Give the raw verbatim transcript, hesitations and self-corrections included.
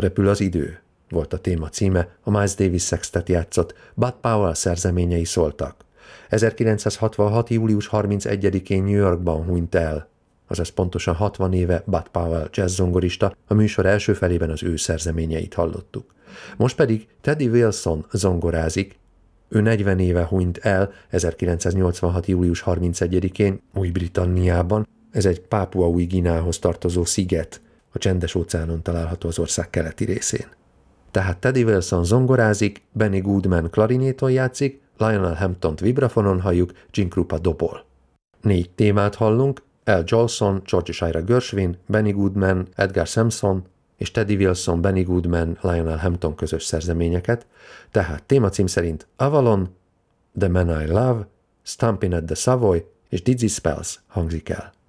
Repül az idő volt a téma címe, a Miles Davis Sextet játszott, Bud Powell szerzeményei szóltak. ezerkilencszázhatvanhat. július harmincegyedikén New Yorkban hunyt el, azaz pontosan hatvan éve Bud Powell jazzzongorista, a műsor első felében az ő szerzeményeit hallottuk. Most pedig Teddy Wilson zongorázik, ő negyven éve hunyt el ezerkilencszáznyolcvanhat. július harmincegyedikén Új-Britanniában, ez egy Pápua Új Guineához tartozó sziget, a Csendes-óceánon található az ország keleti részén. Tehát Teddy Wilson zongorázik, Benny Goodman klarinéton játszik, Lionel Hamptont vibrafonon halljuk, Jim Krupa dobol. Négy témát hallunk, Al Jolson, George és Ira Gershwin, Benny Goodman, Edgar Sampson és Teddy Wilson, Benny Goodman, Lionel Hampton közös szerzeményeket, tehát témacím szerint Avalon, The Man I Love, Stompin' at the Savoy és Dizzy Spells hangzik el.